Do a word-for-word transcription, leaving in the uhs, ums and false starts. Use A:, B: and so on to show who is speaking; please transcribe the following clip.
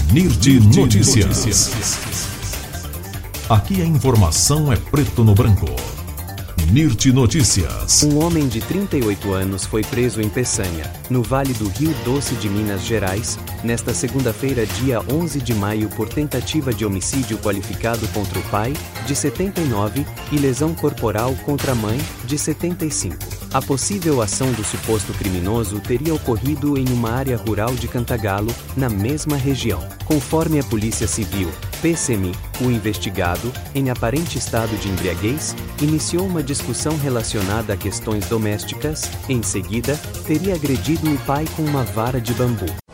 A: Nirti Notícias. Aqui a informação é preto no branco. Nirti Notícias.
B: Um homem de trinta e oito anos foi preso em Peçanha, no Vale do Rio Doce de Minas Gerais, nesta segunda-feira, dia onze de maio, por tentativa de homicídio qualificado contra o pai, de setenta e nove, e lesão corporal contra a mãe, de setenta e cinco. A possível ação do suposto criminoso teria ocorrido em uma área rural de Cantagalo, na mesma região. Conforme a Polícia Civil, P C M I, o investigado, em aparente estado de embriaguez, iniciou uma discussão relacionada a questões domésticas. Em seguida, teria agredido o pai com uma vara de bambu.